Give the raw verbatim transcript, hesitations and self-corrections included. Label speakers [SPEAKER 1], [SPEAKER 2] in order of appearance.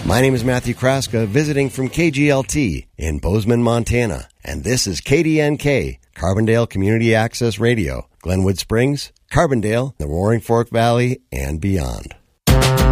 [SPEAKER 1] My name is Matthew Kraska, visiting from K G L T in Bozeman, Montana. And this is K D N K, Carbondale Community Access Radio, Glenwood Springs, Carbondale, the Roaring Fork Valley, and beyond.